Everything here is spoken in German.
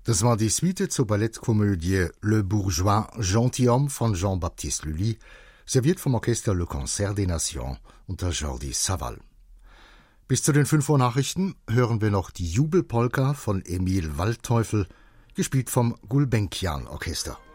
Das war die Suite zur Ballettkomödie Le Bourgeois Gentilhomme von Jean-Baptiste Lully, serviert vom Orchester Le Concert des Nations unter Jordi Savall. Bis zu den 5 Uhr Nachrichten hören wir noch die Jubelpolka von Emil Waldteufel, gespielt vom Gulbenkian Orchester.